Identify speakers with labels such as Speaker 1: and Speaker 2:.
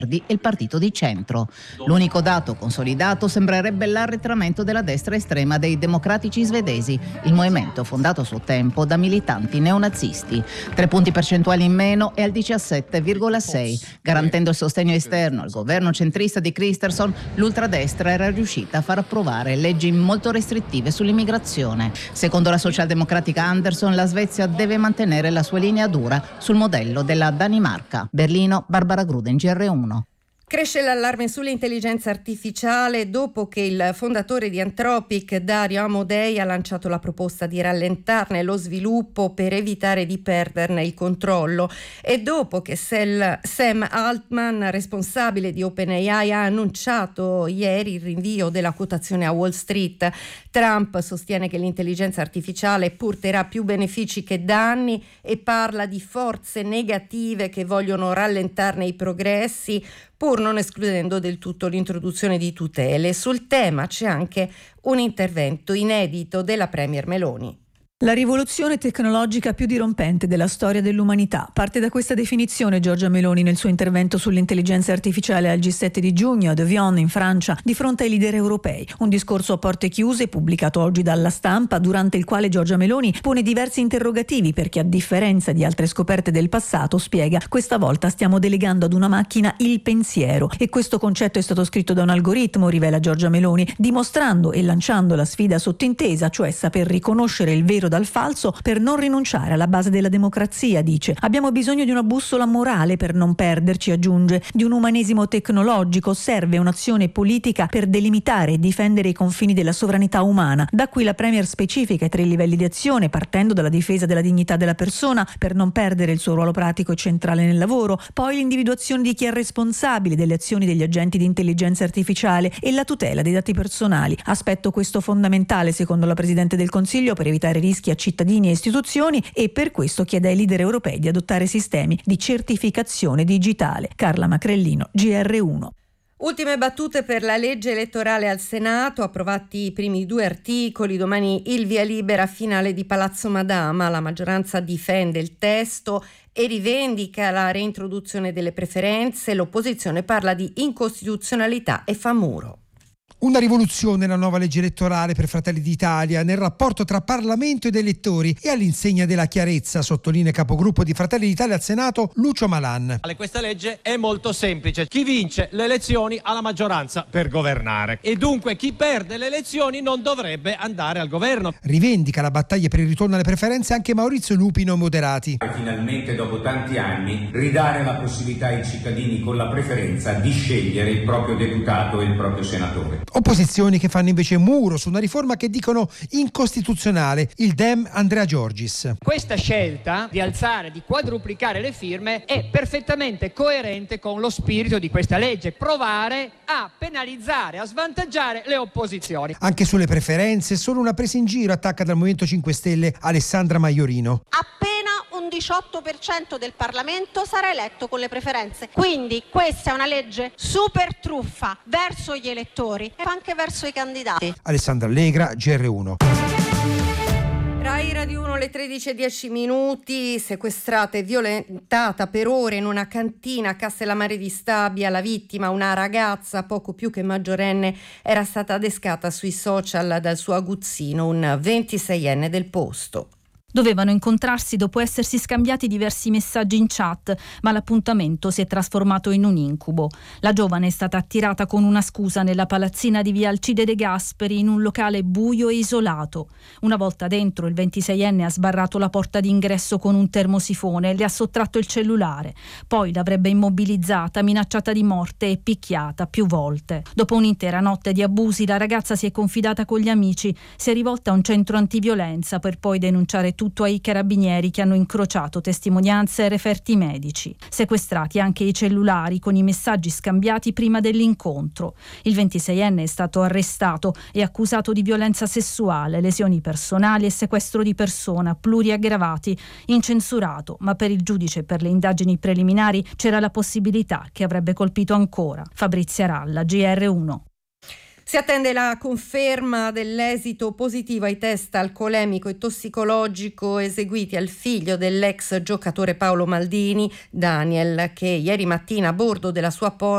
Speaker 1: e il partito di centro. L'unico dato consolidato sembrerebbe l'arretramento della destra estrema dei democratici svedesi, il movimento fondato a suo tempo da militanti neonazisti. 3 punti percentuali in meno e al 17,6. Garantendo il sostegno esterno al governo centrista di Kristersson, l'ultradestra era riuscita a far approvare leggi molto restrittive sull'immigrazione. Secondo la socialdemocratica Andersson, la Svezia deve mantenere la sua linea dura sul modello della Danimarca. Berlino, Barbara Gruden, GR1.
Speaker 2: Cresce l'allarme sull'intelligenza artificiale dopo che il fondatore di Anthropic, Dario Amodei, ha lanciato la proposta di rallentarne lo sviluppo per evitare di perderne il controllo, e dopo che Sam Altman, responsabile di OpenAI, ha annunciato ieri il rinvio della quotazione a Wall Street. Trump sostiene che l'intelligenza artificiale porterà più benefici che danni e parla di forze negative che vogliono rallentarne i progressi, pur non escludendo del tutto l'introduzione di tutele. Sul tema c'è anche un intervento inedito della Premier Meloni.
Speaker 3: La rivoluzione tecnologica più dirompente della storia dell'umanità. Parte da questa definizione Giorgia Meloni nel suo intervento sull'intelligenza artificiale al G7 di giugno ad Evian in Francia, di fronte ai leader europei. Un discorso a porte chiuse pubblicato oggi dalla Stampa, durante il quale Giorgia Meloni pone diversi interrogativi perché, a differenza di altre scoperte del passato, spiega, questa volta stiamo delegando ad una macchina il pensiero, e questo concetto è stato scritto da un algoritmo, rivela Giorgia Meloni, dimostrando e lanciando la sfida sottintesa, cioè saper riconoscere il vero dal falso per non rinunciare alla base della democrazia, dice. Abbiamo bisogno di una bussola morale per non perderci, aggiunge, di un umanesimo tecnologico, serve un'azione politica per delimitare e difendere i confini della sovranità umana. Da qui la Premier specifica i 3 livelli di azione, partendo dalla difesa della dignità della persona per non perdere il suo ruolo pratico e centrale nel lavoro, poi l'individuazione di chi è responsabile delle azioni degli agenti di intelligenza artificiale e la tutela dei dati personali. Aspetto questo fondamentale, secondo la Presidente del Consiglio, per evitare rischi a cittadini e istituzioni, e per questo chiede ai leader europei di adottare sistemi di certificazione digitale. Carla Macrellino, GR1.
Speaker 2: Ultime battute per la legge elettorale al Senato, approvati i primi 2 articoli, domani il via libera finale di Palazzo Madama. La maggioranza difende il testo e rivendica la reintroduzione delle preferenze, l'opposizione parla di incostituzionalità e fa muro.
Speaker 4: Una rivoluzione la nuova legge elettorale per Fratelli d'Italia nel rapporto tra Parlamento ed elettori e all'insegna della chiarezza, sottolinea capogruppo di Fratelli d'Italia al Senato Lucio Malan.
Speaker 5: Questa legge è molto semplice. Chi vince le elezioni ha la maggioranza per governare e dunque chi perde le elezioni non dovrebbe andare al governo.
Speaker 4: Rivendica la battaglia per il ritorno alle preferenze anche Maurizio Lupino, Moderati.
Speaker 6: Finalmente, dopo tanti anni, ridare la possibilità ai cittadini con la preferenza di scegliere il proprio deputato e il proprio senatore.
Speaker 4: Opposizioni che fanno invece muro su una riforma che dicono incostituzionale, il Dem Andrea Giorgis.
Speaker 7: Questa scelta di alzare, di quadruplicare le firme è perfettamente coerente con lo spirito di questa legge, provare a penalizzare, a svantaggiare le opposizioni.
Speaker 4: Anche sulle preferenze, solo una presa in giro attacca dal Movimento 5 Stelle Alessandra Maiorino.
Speaker 8: Appena un 18% del Parlamento sarà eletto con le preferenze. Quindi questa è una legge super truffa verso gli elettori e anche verso i candidati.
Speaker 4: Alessandra Allegra, GR1.
Speaker 2: Rai Radio 1, le 13:10, sequestrata e violentata per ore in una cantina a Castellammare di Stabia. La vittima, una ragazza poco più che maggiorenne, era stata adescata sui social dal suo aguzzino, un 26enne del posto.
Speaker 9: Dovevano incontrarsi dopo essersi scambiati diversi messaggi in chat, ma l'appuntamento si è trasformato in un incubo. La giovane è stata attirata con una scusa nella palazzina di via Alcide De Gasperi, in un locale buio e isolato. Una volta dentro, il 26enne ha sbarrato la porta d'ingresso con un termosifone e le ha sottratto il cellulare. Poi l'avrebbe immobilizzata, minacciata di morte e picchiata più volte. Dopo un'intera notte di abusi, la ragazza si è confidata con gli amici, si è rivolta a un centro antiviolenza per poi denunciare tutto ai carabinieri, che hanno incrociato testimonianze e referti medici. Sequestrati anche i cellulari con i messaggi scambiati prima dell'incontro. Il 26enne è stato arrestato e accusato di violenza sessuale, lesioni personali e sequestro di persona, pluriaggravati, incensurato, ma per il giudice e per le indagini preliminari c'era la possibilità che avrebbe colpito ancora. Fabrizia Ralla, GR1.
Speaker 2: Si attende la conferma dell'esito positivo ai test alcolemico e tossicologico eseguiti al figlio dell'ex giocatore Paolo Maldini, Daniel, che ieri mattina a bordo della sua